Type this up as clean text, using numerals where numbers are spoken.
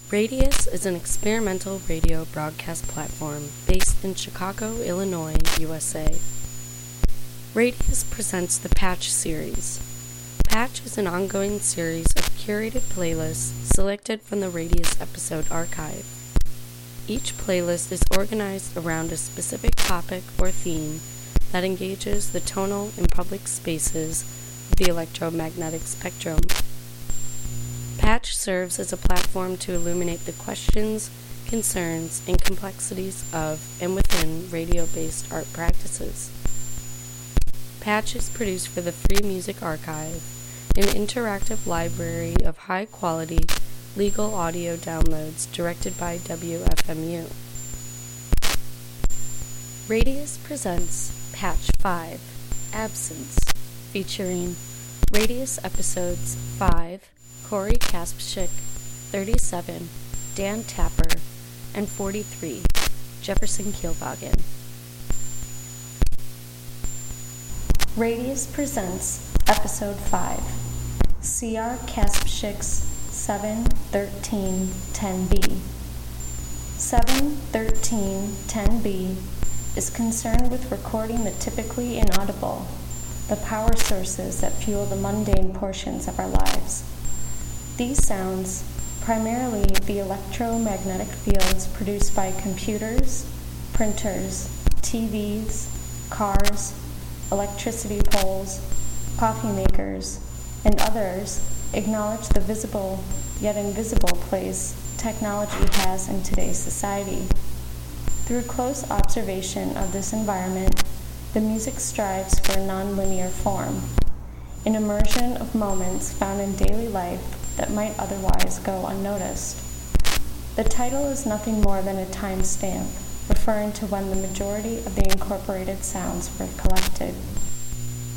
Radius is an experimental radio broadcast platform based in Chicago, Illinois, USA. Radius presents the Patch series. Patch is an ongoing series of curated playlists selected from the Radius episode archive. Each playlist is organized around a specific topic or theme that engages the tonal and public spaces of the electromagnetic spectrum. Patch serves as a platform to illuminate the questions, concerns, and complexities of and within radio-based art practices. Patch is produced for the Free Music Archive, an interactive library of high-quality legal audio downloads directed by WFMU. Radius presents Patch 5, Absence, featuring Radius episodes 5, Corey Kaspczyk, 37, Dan Tapper, and 43, Jefferson Kielwagen. Radius presents Episode 5, C.R. Kaspczyk's 7-13-10B. 7-13-10B is concerned with recording the typically inaudible, the power sources that fuel the mundane portions of our lives. These sounds, primarily the electromagnetic fields produced by computers, printers, TVs, cars, electricity poles, coffee makers, and others, acknowledge the visible yet invisible place technology has in today's society. Through close observation of this environment, the music strives for a nonlinear form, an immersion of moments found in daily life that might otherwise go unnoticed. The title is nothing more than a timestamp, referring to when the majority of the incorporated sounds were collected.